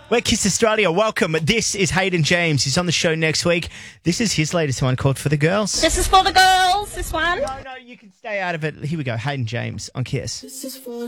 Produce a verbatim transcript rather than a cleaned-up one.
We're Kiss Australia. Welcome. This is Hayden James. He's on the show next week. This is his latest one called For the Girls. This is for the girls, this one. No, no, you can stay out of it. Here we go. Hayden James on Kiss. This is for